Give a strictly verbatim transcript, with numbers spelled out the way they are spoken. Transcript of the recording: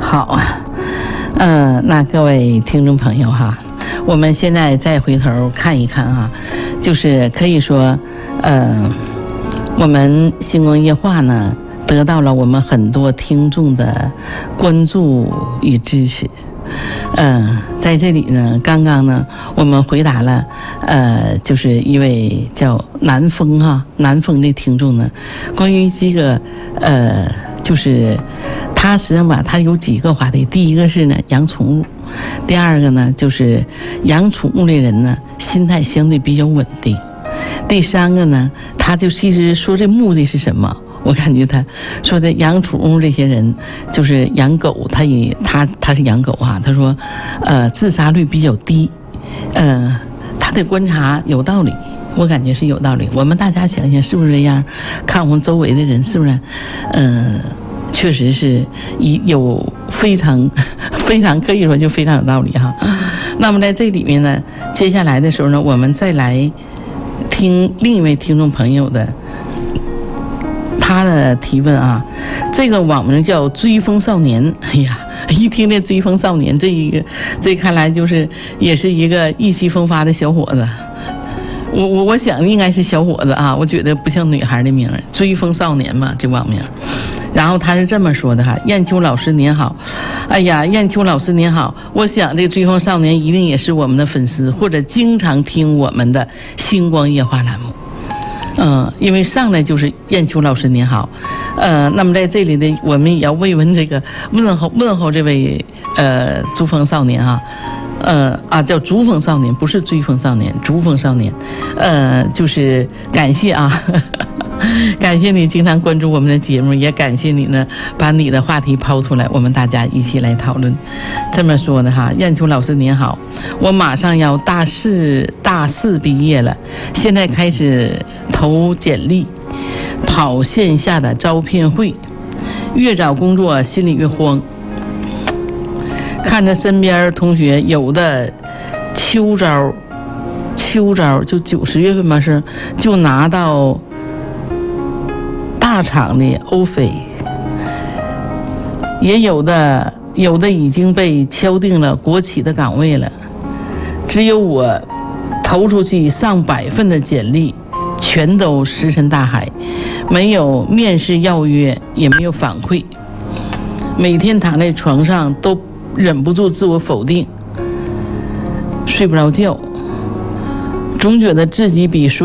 好啊，嗯、呃，那各位听众朋友哈，我们现在再回头看一看哈，就是可以说，呃，我们星光夜话呢，得到了我们很多听众的关注与支持。嗯、呃，在这里呢，刚刚呢，我们回答了，呃，就是一位叫南风哈、啊，南风的听众呢，关于这个，呃，就是他实际上吧，他有几个话题，第一个是呢养宠物，第二个呢就是养宠物的人呢心态相对比较稳定，第三个呢，他就其实说这目的是什么？我感觉他说的养宠物这些人，就是养狗，他也他他是养狗啊。他说，呃，自杀率比较低，呃，他的观察有道理，我感觉是有道理。我们大家想想是不是这样？看我们周围的人是不是？嗯、呃，确实是有非常非常可以说就非常有道理哈。那么在这里面呢，接下来的时候呢，我们再来听另一位听众朋友的。他的提问啊，这个网名叫追风少年。哎呀，一听这追风少年，这一个这看来就是也是一个意气风发的小伙子。我我我想应该是小伙子啊，我觉得不像女孩的名，追风少年嘛，这网名。然后他是这么说的哈，燕秋老师您好，哎呀，燕秋老师您好，我想这个追风少年一定也是我们的粉丝，或者经常听我们的星光夜话栏目。嗯，因为上来就是燕秋老师您好，呃，那么在这里呢，我们也要慰问这个问候问候这位呃珠峰少年啊，呃啊叫珠峰少年，不是追风少年，珠峰少年，呃，就是感谢啊。呵呵感谢你经常关注我们的节目，也感谢你呢把你的话题抛出来，我们大家一起来讨论。这么说的哈，燕秋老师您好，我马上要大四大四毕业了，现在开始投简历，跑线下的招聘会，越找工作心里越慌。看着身边同学有的秋招，秋招就九十月份吧是就拿到。大厂的 offer， 也有的有的已经被敲定了国企的岗位了，只有我投出去上百份的简历，全都石沉大海，没有面试邀约，也没有反馈，每天躺在床上都忍不住自我否定，睡不着觉，总觉得自己比